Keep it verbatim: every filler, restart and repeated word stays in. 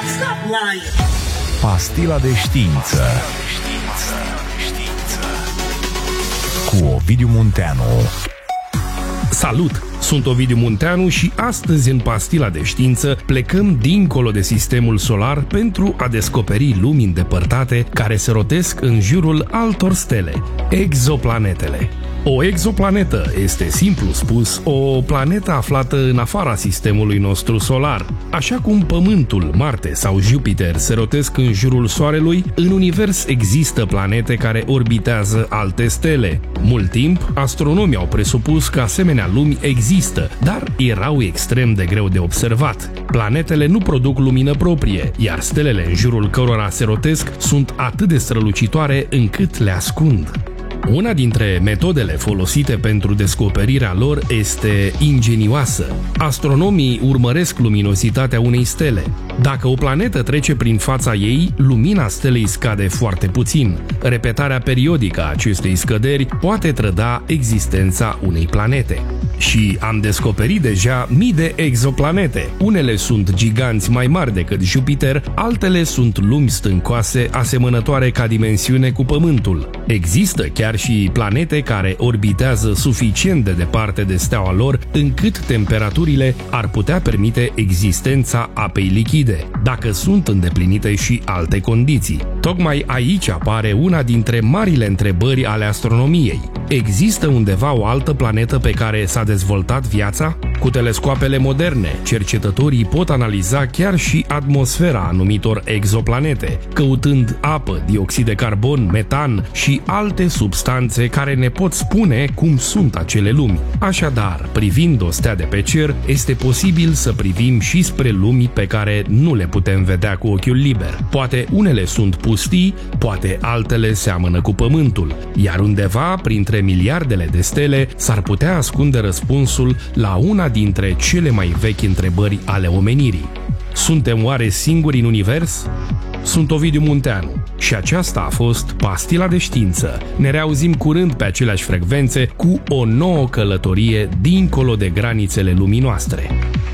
Stop lying. Pastila de știință cu Ovidiu Munteanu. Salut! Sunt Ovidiu Munteanu și astăzi în Pastila de știință plecăm dincolo de sistemul solar pentru a descoperi lumi îndepărtate care se rotesc în jurul altor stele, exoplanetele. O exoplanetă este, simplu spus, o planetă aflată în afara sistemului nostru solar. Așa cum Pământul, Marte sau Jupiter se rotesc în jurul Soarelui, în univers există planete care orbitează alte stele. Mult timp, astronomii au presupus că asemenea lumi există, dar erau extrem de greu de observat. Planetele nu produc lumină proprie, iar stelele în jurul cărora se rotesc sunt atât de strălucitoare încât le ascund. Una dintre metodele folosite pentru descoperirea lor este ingenioasă. Astronomii urmăresc luminositatea unei stele. Dacă o planetă trece prin fața ei, lumina stelei scade foarte puțin. Repetarea periodică a acestei scăderi poate trăda existența unei planete. Și am descoperit deja mii de exoplanete. Unele sunt giganți mai mari decât Jupiter, altele sunt lumi stâncoase asemănătoare ca dimensiune cu Pământul. Există chiar și planete care orbitează suficient de departe de steaua lor încât temperaturile ar putea permite existența apei lichide, dacă sunt îndeplinite și alte condiții. Tocmai aici apare una dintre marile întrebări ale astronomiei. Există undeva o altă planetă pe care s-a dezvoltat viața? Cu telescoapele moderne, cercetătorii pot analiza chiar și atmosfera anumitor exoplanete, căutând apă, dioxid de carbon, metan și alte substanțe care ne pot spune cum sunt acele lumi. Așadar, privind o stea de pe cer, este posibil să privim și spre lumi pe care nu le putem vedea cu ochiul liber. Poate unele sunt pustii, poate altele seamănă cu Pământul, iar undeva printre miliardele de stele s-ar putea ascunde răspunsul la una dintre cele mai vechi întrebări ale omenirii. Suntem oare singuri în univers? Sunt Ovidiu Munteanu și aceasta a fost Pastila de știință. Ne reauzim curând pe aceleași frecvențe cu o nouă călătorie dincolo de granițele lumii noastre.